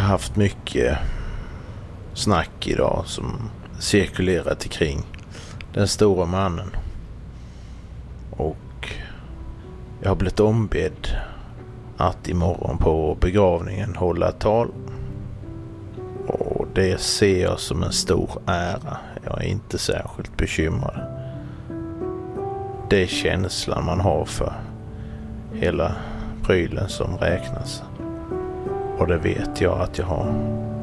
haft mycket snack idag som cirkulerat kring den stora mannen. Och jag har blivit ombedd att imorgon på begravningen hålla ett tal. Och det ser jag som en stor ära. Jag är inte särskilt bekymrad. Det är känslan man har för hela prylen som räknas. Och det vet jag att jag har.